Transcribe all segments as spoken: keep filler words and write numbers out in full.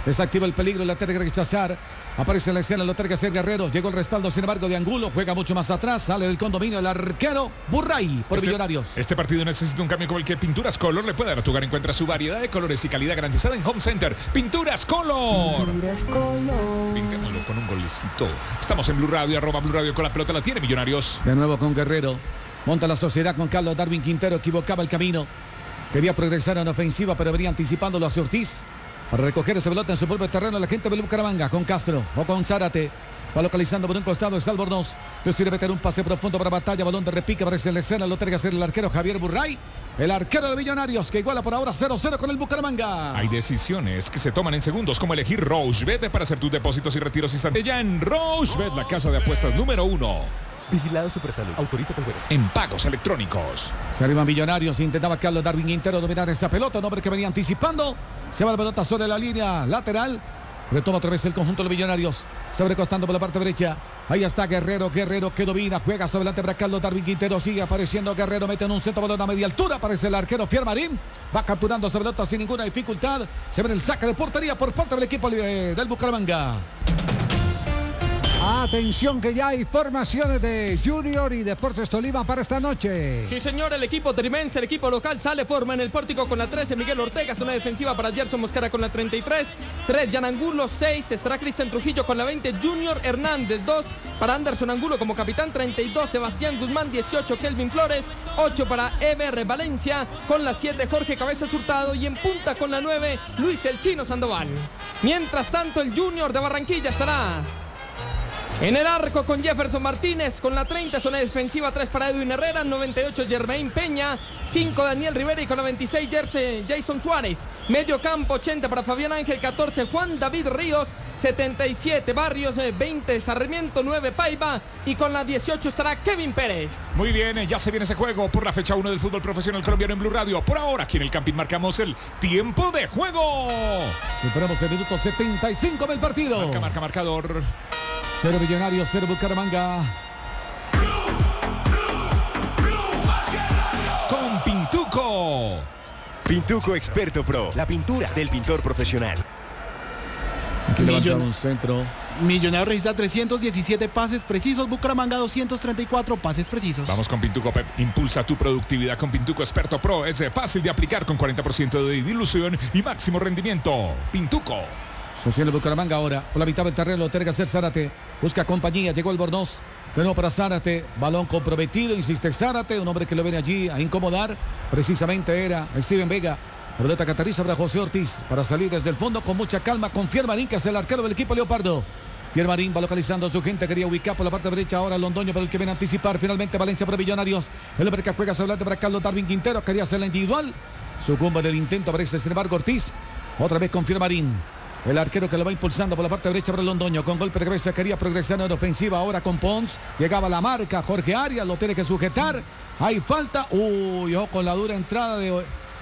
Desactiva el peligro, la tiene que rechazar. Aparece en la escena, lo tiene que hacer Guerrero. Llegó el respaldo, sin embargo, de Angulo. Juega mucho más atrás. Sale del condominio el arquero Burray por este, Millonarios. Este partido necesita un cambio como el que Pinturas Color le puede dar a tu hogar. Encuentra su variedad de colores y calidad garantizada en Home Center. Pinturas Color. Pinturas Color. Pintémoslo con un golecito. Estamos en Blue Radio, arroba Blue Radio con la pelota. La tiene Millonarios. De nuevo con Guerrero. Monta la sociedad con Carlos Darwin Quintero. Equivocaba el camino. Quería progresar en ofensiva, pero venía anticipándolo hacia Ortiz. Para recoger ese pelota en su propio terreno, la gente de Bucaramanga con Castro o con Zárate. Va localizando por un costado es Albornoz. Decide meter un pase profundo para Batalla. Balón de repique, aparece en la escena. Lo tiene que hacer el arquero Javier Burray. El arquero de Millonarios que iguala por ahora cero cero con el Bucaramanga. Hay decisiones que se toman en segundos, como elegir Rochebet para hacer tus depósitos y retiros instantáneos. Ya en Rochebet, la casa de apuestas número uno. Vigilado Supersalud. Autoriza con juegos. En pagos electrónicos. Se arriba Millonarios. Intentaba Carlos Darwin Quintero dominar esa pelota. Un hombre que venía anticipando. Se va la pelota sobre la línea lateral. Retoma otra vez el conjunto de Millonarios. Sobrecostando por la parte derecha. Ahí está Guerrero. Guerrero que domina. Juega sobre adelante para Carlos Darwin Quintero. Sigue apareciendo Guerrero. Mete en un centro balón a media altura. Aparece el arquero Fiermarín. Va capturando esa pelota sin ninguna dificultad. Se ve el saque de portería por parte del equipo del Bucaramanga. Atención que ya hay formaciones de Junior y Deportes Tolima para esta noche. Sí, señor, el equipo trimense, el equipo local sale forma en el pórtico con la trece, Miguel Ortega, zona defensiva para Gerson Mosquera con la treinta y tres, tres, Jan Angulo, seis, estará Cristian Trujillo con la veinte, Junior Hernández, dos, para Anderson Angulo como capitán, treinta y dos, Sebastián Guzmán, dieciocho, Kelvin Flores, ocho para Eber Valencia, con la siete, Jorge Cabezas Hurtado y en punta con la nueve, Luis El Chino Sandoval. Mientras tanto, el Junior de Barranquilla estará en el arco con Jefferson Martínez, con la treinta, zona defensiva, tres para Edwin Herrera, noventa y ocho Germain Peña, cinco Daniel Rivera y con la veintiséis Jersey, Jason Suárez. Medio campo, ochenta para Fabián Ángel, catorce Juan David Ríos, setenta y siete Barrios, veinte Sarmiento, nueve Paiva y con la dieciocho estará Kevin Pérez. Muy bien, ya se viene ese juego por la fecha uno del fútbol profesional colombiano en Blue Radio. Por ahora, aquí en el Camping marcamos el tiempo de juego. Superamos el minuto setenta y cinco del partido. Marca, marca, marcador. Cero Millonarios, cero Bucaramanga. Con Pintuco. Pintuco Experto Pro, la pintura del pintor profesional. Aquí levanta Millon- un centro. Millonarios registra trescientos diecisiete pases precisos, Bucaramanga doscientos treinta y cuatro pases precisos. Vamos con Pintuco, Pep. Impulsa tu productividad con Pintuco Experto Pro. Es fácil de aplicar con cuarenta por ciento de dilución y máximo rendimiento. Pintuco. Sostiene Bucaramanga ahora. Por la mitad del terreno lo tiene que hacer Zárate. Busca compañía. Llegó el Bornoz. De nuevo para Zárate. Balón comprometido. Insiste Zárate. Un hombre que lo viene allí a incomodar. Precisamente era Steven Vega. Pelota que aterriza para José Ortiz. Para salir desde el fondo con mucha calma. Con Fiermarín, que es el arquero del equipo Leopardo. Fiermarín va localizando a su gente. Quería ubicar por la parte derecha. Ahora Londoño para el que viene a anticipar. Finalmente Valencia para Millonarios. El hombre que juega sobre adelante para Carlos Darwin Quintero. Quería hacer la individual. Sucumbe en el intento. Aparece sin embargo Ortiz. Otra vez con Fiermarín. El arquero que lo va impulsando por la parte derecha para Londoño. Con golpe de cabeza quería progresar en ofensiva. Ahora con Pons. Llegaba la marca. Jorge Arias lo tiene que sujetar. Hay falta. Uy, ojo con la dura entrada de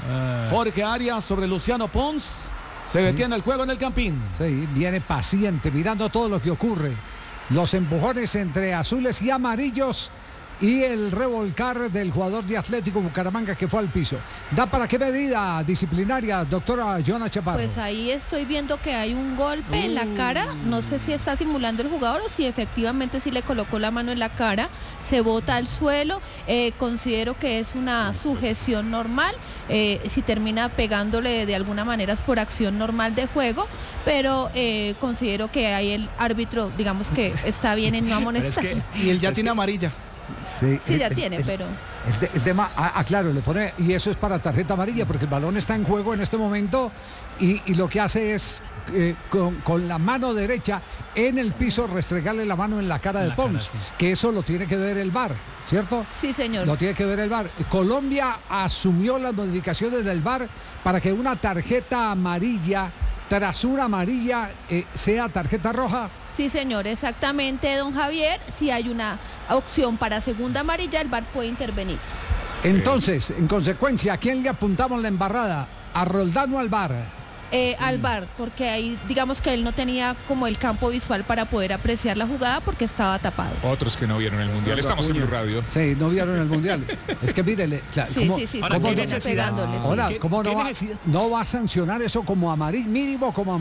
Jorge Arias sobre Luciano Pons. Se Sí. detiene el juego en el Campín. Sí, viene paciente, mirando todo lo que ocurre. Los empujones entre azules y amarillos y el revolcar del jugador de Atlético Bucaramanga que fue al piso. ¿Da para qué medida disciplinaria, doctora Joana Chaparro? Pues ahí estoy viendo que hay un golpe en la cara. No sé si está simulando el jugador o si efectivamente sí le colocó la mano en la cara. Se bota al suelo. Eh, considero que es una sujeción normal. Eh, si termina pegándole de alguna manera es por acción normal de juego. Pero eh, considero que ahí el árbitro, digamos que está bien en no amonestar. Es que, y él ya tiene amarilla. Sí, Sí, el- ya el- tiene, el- pero... El, te- el tema, ah, ah, claro, le pone, y eso es para tarjeta amarilla, porque el balón está en juego en este momento y, y lo que hace es eh, con, con la mano derecha en el piso restregarle la mano en la cara de La cara, Pons, sí. que eso lo tiene que ver el V A R, ¿cierto? Sí, señor. Lo tiene que ver el V A R. Colombia asumió las modificaciones del V A R para que una tarjeta amarilla, tras una amarilla, eh, sea tarjeta roja. Sí, señor, exactamente, don Javier. Si hay una opción para segunda amarilla, el V A R puede intervenir. Entonces, en consecuencia, ¿a quién le apuntamos la embarrada? ¿A Roldán o al V A R? Eh, al V A R, porque ahí digamos que él no tenía como el campo visual para poder apreciar la jugada porque estaba tapado. Otros que no vieron el Mundial. Estamos en Blue Radio. Sí, no vieron el Mundial. Es que mírele, claro, Sí, ¿cómo- sí, sí. cómo sí, no- termina pegándole, sí. Ahora, ¿Qué- ¿cómo qué no va, necesidad? no va a sancionar eso como amarillo, mínimo como